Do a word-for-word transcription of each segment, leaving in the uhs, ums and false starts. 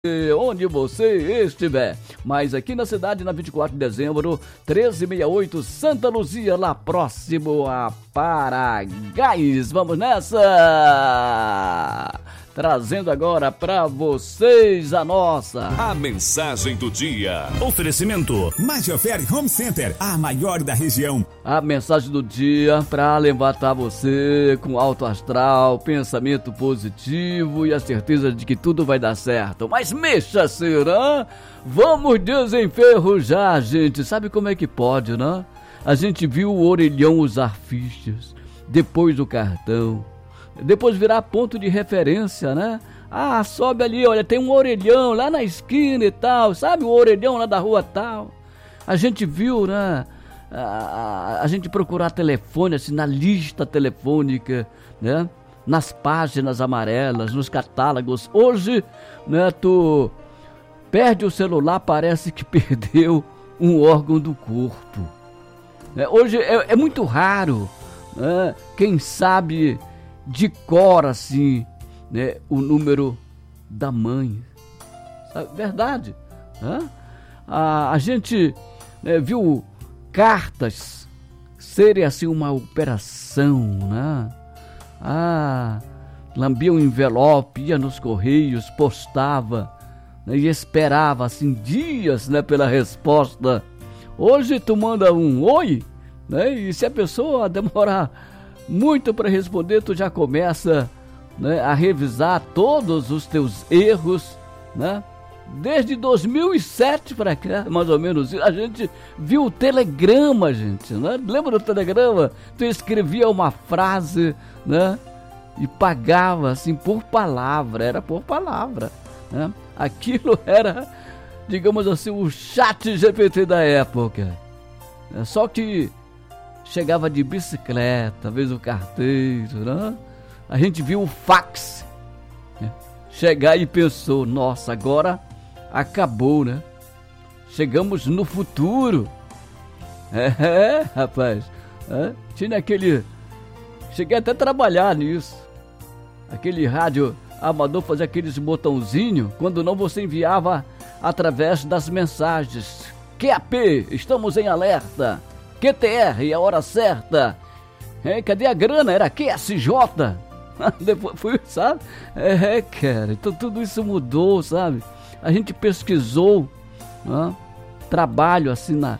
onde você estiver. Mas aqui na cidade, na vinte e quatro de dezembro, treze sessenta e oito, Santa Luzia, lá próximo a Paragás. Vamos nessa! Trazendo agora pra vocês a nossa... A mensagem do dia. Oferecimento Major Home Center, a maior da região. A mensagem do dia pra levantar você com alto astral, pensamento positivo e a certeza de que tudo vai dar certo. Mas mexa-se, né? Vamos desenferrujar, gente. Sabe como é que pode, né? A gente viu o orelhão usar fichas, depois o cartão, depois virar ponto de referência, né? Ah, sobe ali, olha, tem um orelhão lá na esquina e tal, sabe o orelhão lá da rua tal? A gente viu, né? A, a, a gente procurar telefone, assim, na lista telefônica, né? Nas páginas amarelas, nos catálogos. Hoje, né, tu perde o celular, parece que perdeu um órgão do corpo. É, hoje é, é muito raro, né, quem sabe de cor, assim, né, o número da mãe. Sabe? Verdade. Né? A, a gente, né, viu cartas serem assim uma operação, né? Ah, lambia um envelope, ia nos correios, postava, né, e esperava assim dias, né, pela resposta. Hoje tu manda um oi, né, e se a pessoa demorar muito para responder, tu já começa, né, a revisar todos os teus erros, né? Desde dois mil e sete para cá, mais ou menos, a gente viu o telegrama, gente, né? Lembra do telegrama? Tu escrevia uma frase, né? E pagava, assim, por palavra, era por palavra, né? Aquilo era, digamos assim, o chat G P T da época. Só que chegava de bicicleta, às vezes o carteiro, né? A gente viu o fax, né, chegar e pensou, nossa, agora acabou, né? Chegamos no futuro. É, rapaz, é, tinha aquele... Cheguei até a trabalhar nisso. Aquele rádio amador fazia aqueles botãozinhos, quando não você enviava através das mensagens. Q A P, estamos em alerta. Q T R, a hora certa. É, cadê a grana? Era Q S J. Depois fui, sabe? É, cara, então tudo isso mudou, sabe? A gente pesquisou, né? Trabalho assim na,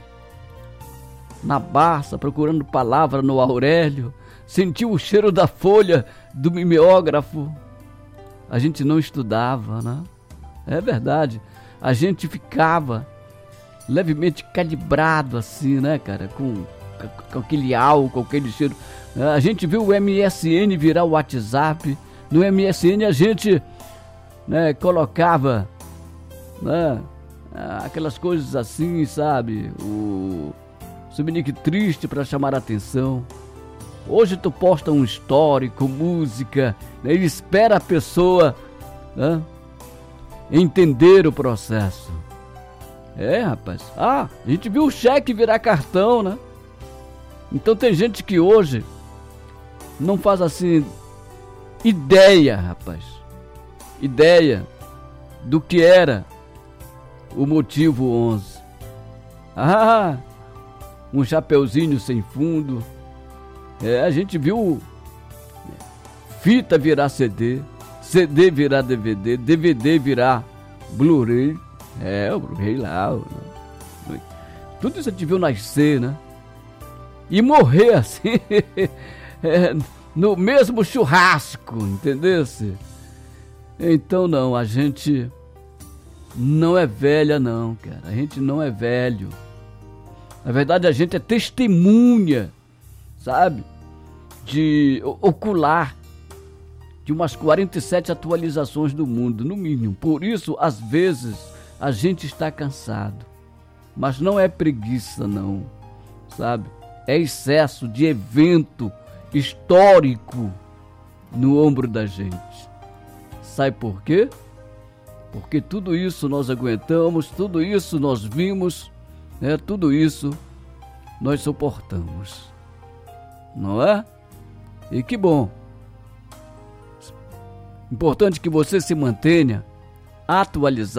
na Barça, procurando palavra no Aurélio. Sentiu o cheiro da folha do mimeógrafo. A gente não estudava, né? É verdade. A gente ficava levemente calibrado assim, né, cara? Com, com aquele álcool, aquele cheiro. A gente viu o M S N virar o WhatsApp. No M S N a gente, né, colocava, né, aquelas coisas assim, sabe? O subnick triste para chamar a atenção. Hoje tu posta um story com música, né, e espera a pessoa, né, entender o processo. É, rapaz. Ah, a gente viu o cheque virar cartão, né? Então tem gente que hoje não faz assim ideia, rapaz. Ideia do que era o motivo onze. Ah, um chapeuzinho sem fundo. É, a gente viu fita virar C D, C D virar D V D, D V D virar Blu-ray. É, o Blu-ray lá. Tudo isso a gente viu nascer, né? E morrer assim, é, no mesmo churrasco, entendeu-se? Então não, a gente não é velha não, cara. A gente não é velho. Na verdade a gente é testemunha, sabe? De ocular de umas quarenta e sete atualizações do mundo, no mínimo. Por isso, às vezes, a gente está cansado. Mas não é preguiça não, sabe? É excesso de evento histórico no ombro da gente. Sabe por quê? Porque tudo isso nós aguentamos, tudo isso nós vimos, né? Tudo isso nós suportamos. Não é? E que bom. Importante que você se mantenha atualizar